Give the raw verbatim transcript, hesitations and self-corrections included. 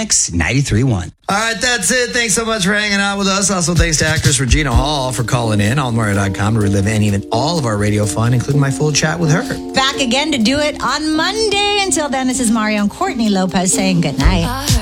Mix ninety-three point one. All right, that's it. Thanks so much for hanging out with us. Also, thanks to actress Regina Hall for calling in. all mario dot com to relive any and all of our radio fun, including my full chat with her. Back again to do it on Monday. Until then, this is Mario and Courtney Lopez saying good night.